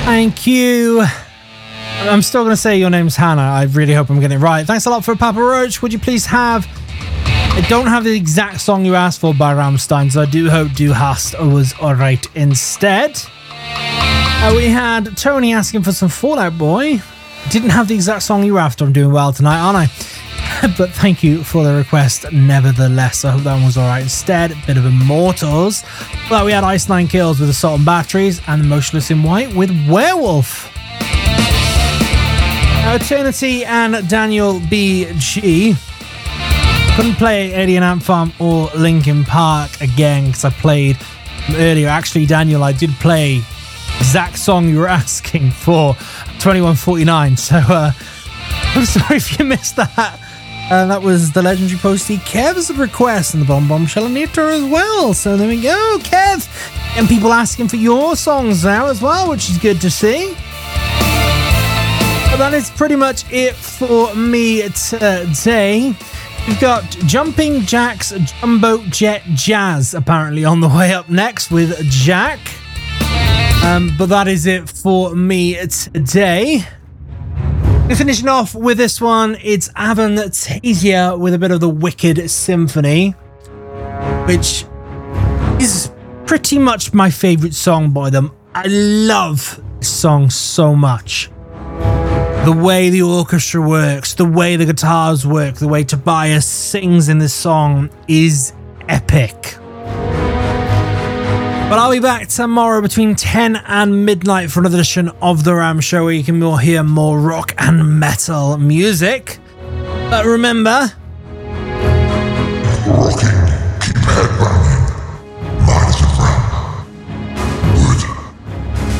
Thank you. I'm still going to say your name's Hannah. I really hope I'm getting it right. Thanks a lot for Papa Roach. Would you please have... I don't have the exact song you asked for by Rammstein, so I do hope Du Hast was alright instead. We had Tony asking for some Fall Out Boy. Didn't have the exact song you were after. I'm doing well tonight, aren't I? But thank you for the request nevertheless. I hope that one was alright instead. Bit of Immortals. But we had Ice Nine Kills with Assault and Batteries and Motionless in White with Werewolf. Eternity and Daniel B.G. couldn't play Alien Ant Farm or Linkin Park again because I played earlier. Actually, Daniel, I did play the exact song you were asking for, 2149. So I'm sorry if you missed that. That was the legendary postie Kev's request and the Bomb Bomb Shellinator as well. So there we go, Kev. And people asking for your songs now as well, which is good to see. But that is pretty much it for me today. We've got Jumping Jack's Jumbo Jet Jazz apparently on the way up next with Jack. But that is it for me today. We're finishing off with this one. It's Avantasia with a bit of the Wicked Symphony, which is pretty much my favourite song by them. I love this song so much. The way the orchestra works, the way the guitars work, the way Tobias sings in this song is epic. But I'll be back tomorrow between 10 and midnight for another edition of The Ram Show where you can hear more rock and metal music. But remember... Rocking Mad